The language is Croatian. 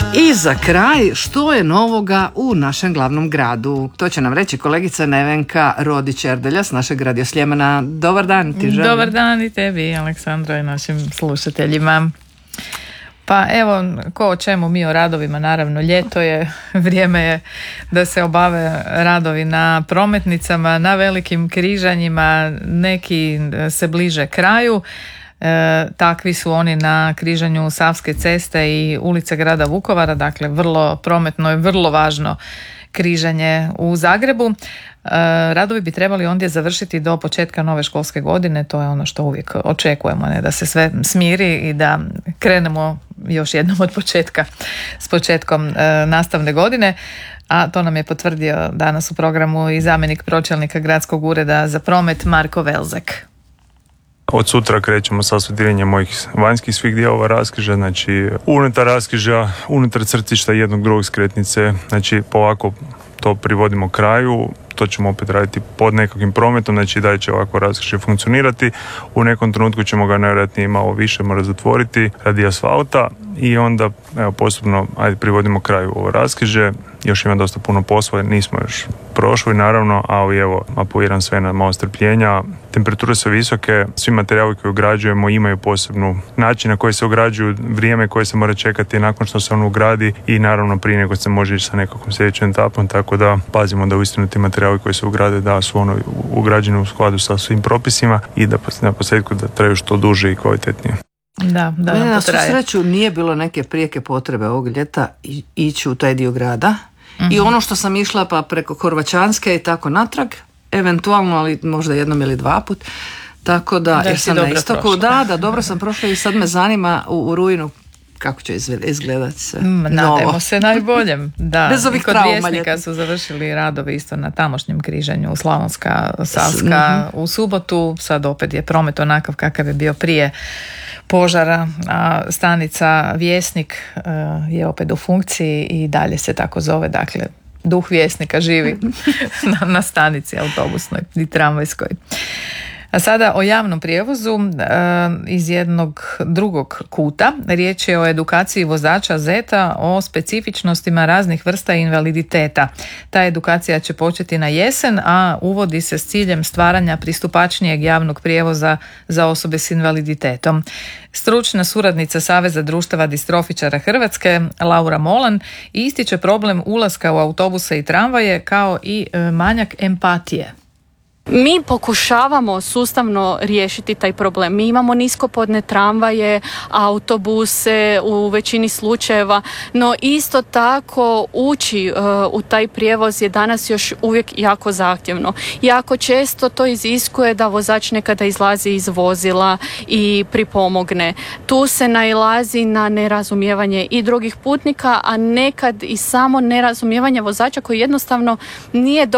I za kraj, što je novoga u našem glavnom gradu? To će nam reći kolegica Nevenka Rodić-Erdelja s našeg Radio Sljemena. Dobar dan ti želim. Dobar dan i tebi, Aleksandro, i našim slušateljima. Pa evo, ko o čemu, mi o radovima, naravno ljeto je, vrijeme je da se obave radovi na prometnicama, na velikim križanjima, neki se bliže kraju. Takvi su oni na križanju Savske ceste i ulice grada Vukovara, dakle vrlo prometno i vrlo važno križanje u Zagrebu. Radovi bi trebali ondje završiti do početka nove školske godine, to je ono što uvijek očekujemo, ne, da se sve smiri i da krenemo još jednom od početka, s početkom nastavne godine. A to nam je potvrdio danas u programu i zamjenik pročelnika gradskog ureda za promet Marko Velzek. Od sutra krećemo sa asfaltiranjem mojih vanjskih svih dijelova raskrižja, znači unutar raskrižja, unutar crtišta jednog drugog skretnice, znači polako to privodimo kraju. To ćemo opet raditi pod nekakvim prometom, znači da će ovako raskrižje funkcionirati. U nekom trenutku ćemo ga najvjerojatnije malo više morati zatvoriti radi asfalta i onda postupno privodimo kraju ovo raskrižje. Još ima dosta puno posla, nismo još prošli naravno, ali evo, apeliram sve na malo strpljenja. Temperature su visoke, svi materijali koje ugrađujemo imaju posebnu način na koji se ugrađuju, vrijeme koje se mora čekati nakon što se on ugradi i naravno prije nego se može ići sa nekakvom sljedećom etapom, tako da pazimo da uistinu ti materijali koji se ugrade da su ono ugrađeni u skladu sa svim propisima i da na posljedku da traju što duže i kvalitetnije. Da na svu sreću nije bilo neke prijeke potrebe ovog ljeta ići u taj dio grada. I ono što sam išla pa preko Horvaćanske i tako natrag, eventualno, ali možda jednom ili dva put, tako da jer sam na istoku, da, dobro sam prošla i sad me zanima u rujnu kako će izgledati sve nadajmo se najboljem. Da. Bez ovih kod trauma Vjesnika su završili radovi isto na tamošnjem križanju Slavonska, Savska u subotu, sad opet je promet onakav kakav je bio prije požara, a stanica Vjesnik je opet u funkciji i dalje se tako zove, dakle duh Vjesnika živi na stanici autobusnoj i tramvajskoj. A sada o javnom prijevozu iz jednog drugog kuta. Riječ je o edukaciji vozača Zeta o specifičnostima raznih vrsta invaliditeta. Ta edukacija će početi na jesen, a uvodi se s ciljem stvaranja pristupačnijeg javnog prijevoza za osobe s invaliditetom. Stručna suradnica Saveza društava distrofičara Hrvatske, Laura Molan, ističe problem ulaska u autobuse i tramvaje kao i manjak empatije. Mi pokušavamo sustavno riješiti taj problem. Mi imamo niskopodne tramvaje, autobuse u većini slučajeva, no isto tako ući u taj prijevoz je danas još uvijek jako zahtjevno. Jako često to iziskuje da vozač nekada izlazi iz vozila i pripomogne. Tu se nailazi na nerazumijevanje i drugih putnika, a nekad i samo nerazumijevanje vozača koji jednostavno nije